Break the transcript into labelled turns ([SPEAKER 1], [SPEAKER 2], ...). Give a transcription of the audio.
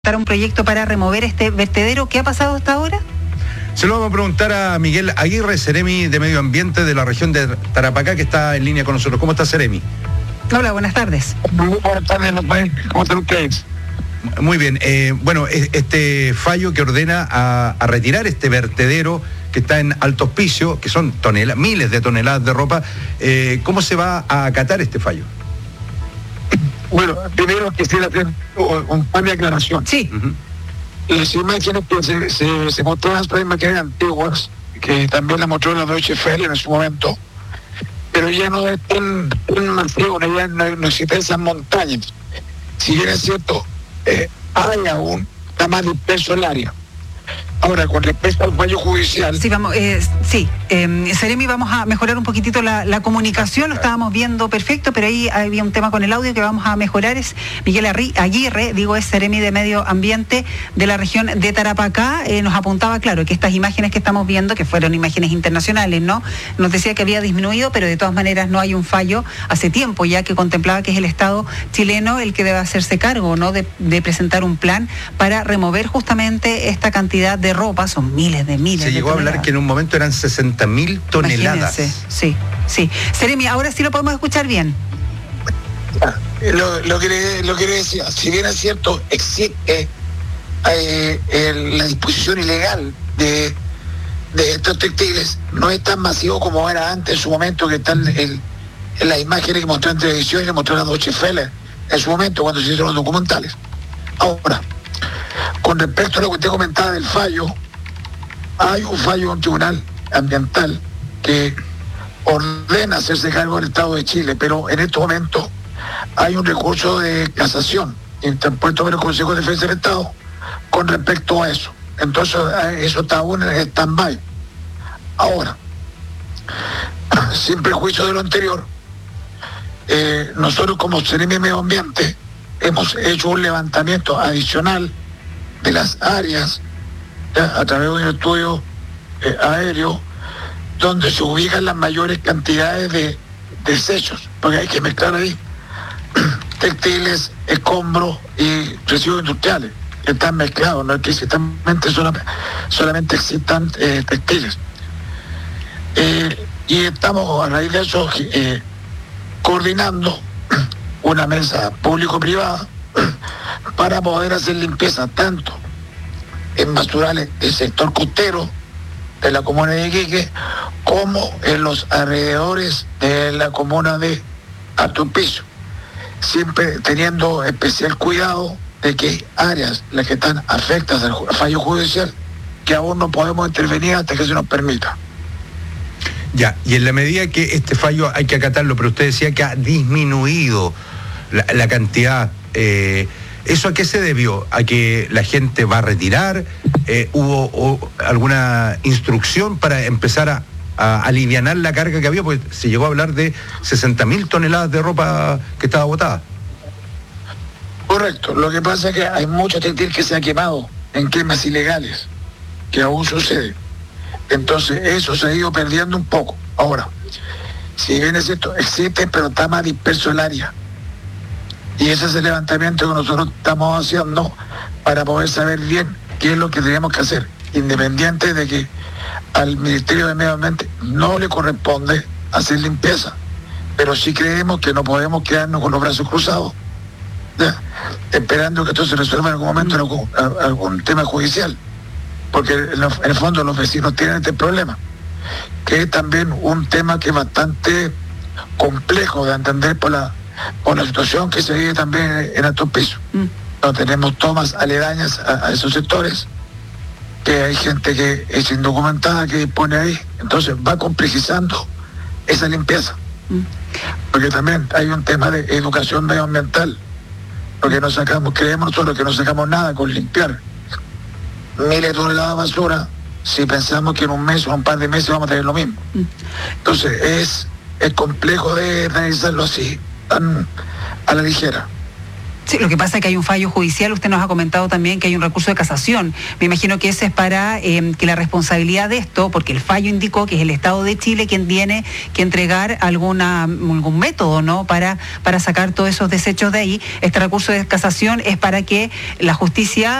[SPEAKER 1] un proyecto para remover este vertedero. ¿Qué ha pasado hasta ahora?
[SPEAKER 2] Se lo vamos a preguntar a Miguel Aguirre, Seremi de Medio Ambiente de la región de Tarapacá, que está en línea con nosotros. ¿Cómo está, Seremi?
[SPEAKER 1] Hola, buenas tardes.
[SPEAKER 3] Muy buenas tardes, ¿cómo están ustedes?
[SPEAKER 2] Muy bien. Bueno, este fallo que ordena a retirar este vertedero que está en Alto Hospicio, que son miles de toneladas de ropa, ¿cómo se va a acatar este fallo?
[SPEAKER 3] Bueno, primero quisiera hacer un par de aclaraciones.
[SPEAKER 1] Sí.
[SPEAKER 3] Las imágenes que se mostraban son imágenes antiguas, que también las mostró la Deutsche Welle en su momento, pero ya no es tan masivo, ya no existen esas montañas. Si bien es cierto, hay aún, está más disperso el área. Ahora, con respecto al fallo judicial...
[SPEAKER 1] Sí, vamos, Seremi, vamos a mejorar un poquitito la comunicación, lo estábamos viendo perfecto, pero ahí había un tema con el audio que vamos a mejorar. Es Miguel Aguirre, es Seremi de Medio Ambiente de la región de Tarapacá. Nos apuntaba, claro, que estas imágenes que estamos viendo, que fueron imágenes internacionales, ¿no? Nos decía que había disminuido, pero de todas maneras no hay un fallo hace tiempo, ya que contemplaba que es el Estado chileno el que debe hacerse cargo, ¿no? De presentar un plan para remover justamente esta cantidad de ropa. Son miles de
[SPEAKER 2] Se llegó a hablar que en un momento eran 60.000 toneladas.
[SPEAKER 1] Imagínense. Sí. Seremi, ahora sí lo podemos escuchar bien.
[SPEAKER 3] Lo que le decía, si bien es cierto, existe la disposición ilegal de estos textiles, no es tan masivo como era antes en su momento, que están en las imágenes que mostró en televisión y que mostró la Deutsche Welle en su momento cuando se hicieron los documentales. Ahora, con respecto a lo que usted comentaba del fallo, hay un fallo de un tribunal ambiental que ordena hacerse cargo del Estado de Chile, pero en estos momentos hay un recurso de casación interpuesto por el Consejo de Defensa del Estado con respecto a eso. Entonces, eso está aún en stand-by. Ahora, sin prejuicio de lo anterior, nosotros como Seremi de Medio Ambiente hemos hecho un levantamiento adicional de las áreas a través de un estudio aéreo donde se ubican las mayores cantidades de desechos, porque hay que mezclar ahí textiles, escombros y residuos industriales que están mezclados, no es que solamente existan textiles, y estamos a raíz de eso coordinando una mesa público-privada para poder hacer limpieza tanto en basurales del sector costero de la comuna de Iquique como en los alrededores de la comuna de Alto Hospicio, siempre teniendo especial cuidado de que hay áreas las que están afectadas al fallo judicial que aún no podemos intervenir hasta que se nos permita.
[SPEAKER 2] Ya, y en la medida que este fallo hay que acatarlo, pero usted decía que ha disminuido la cantidad, ¿eso a qué se debió? ¿A que la gente va a retirar? ¿Hubo alguna instrucción para empezar a alivianar la carga que había? Porque se llegó a hablar de 60.000 toneladas de ropa que estaba botada.
[SPEAKER 3] Correcto, lo que pasa es que hay mucho textil que se ha quemado en quemas ilegales, que aún sucede. Entonces eso se ha ido perdiendo un poco. Ahora, si bien es cierto, existe, pero está más disperso el área. Y ese es el levantamiento que nosotros estamos haciendo para poder saber bien qué es lo que tenemos que hacer, independiente de que al Ministerio de Medio Ambiente no le corresponde hacer limpieza, pero sí creemos que no podemos quedarnos con los brazos cruzados, ¿ya? Esperando que esto se resuelva en algún momento en algún tema judicial, porque en el fondo los vecinos tienen este problema, que es también un tema que es bastante complejo de entender por la situación que se vive también en Alto Hospicio. No tenemos tomas aledañas a esos sectores, que hay gente que es indocumentada que pone ahí, entonces va complejizando esa limpieza. Porque también hay un tema de educación medioambiental, porque creemos nosotros que no sacamos nada con limpiar miles de toneladas de basura si pensamos que en un mes o un par de meses vamos a tener lo mismo. Entonces es complejo de analizarlo así, tan a la ligera.
[SPEAKER 1] Sí, lo que pasa es que hay un fallo judicial, usted nos ha comentado también que hay un recurso de casación. Me imagino que ese es para que la responsabilidad de esto, porque el fallo indicó que es el Estado de Chile quien tiene que entregar algún método, ¿no?, para sacar todos esos desechos de ahí. Este recurso de casación es para que la justicia